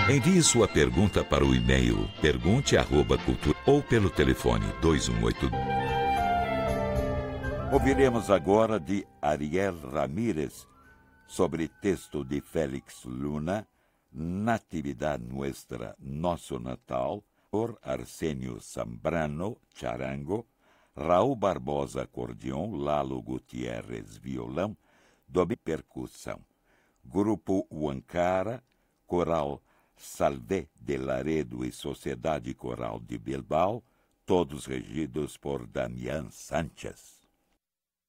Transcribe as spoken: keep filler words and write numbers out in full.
Envie sua pergunta para o e-mail pergunte arroba cultura ou pelo telefone dois um oito. Ouviremos agora de Ariel Ramírez, sobre texto de Félix Luna, Natividad Nuestra, Nosso Natal, por Arsênio Zambrano, charango, Raul Barbosa, acordeão, Lalo Gutierrez, violão, Dobi, percussão. Grupo Huancara, Coral Salvé de Laredo e Sociedade Coral de Bilbao, todos regidos por Damián Sánchez.